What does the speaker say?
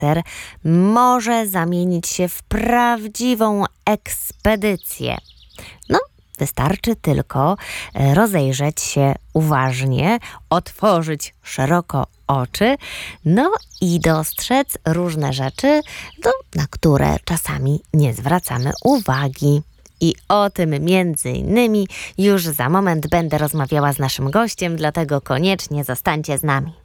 spacer może zamienić się w prawdziwą ekspedycję. No, wystarczy tylko rozejrzeć się uważnie, otworzyć szeroko oczy, no i dostrzec różne rzeczy, na które czasami nie zwracamy uwagi. I o tym między innymi już za moment będę rozmawiała z naszym gościem, dlatego koniecznie zostańcie z nami.